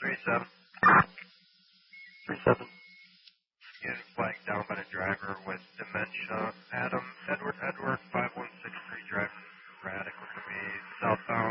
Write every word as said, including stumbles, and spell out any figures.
three seven. three seven. Getting flagged down by the driver with dementia. Adam, Edward, Edward, five one six three driver, erratic, looking to be southbound.